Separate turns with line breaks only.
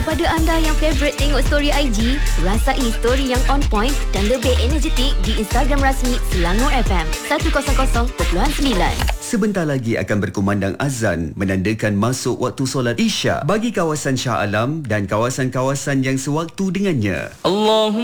Kepada anda yang favourite tengok story IG, rasai story yang on point dan lebih energetik di Instagram rasmi Selangor FM 100.9.
Sebentar lagi akan berkumandang azan menandakan masuk waktu solat Isyak bagi kawasan Shah Alam dan kawasan-kawasan yang sewaktu dengannya.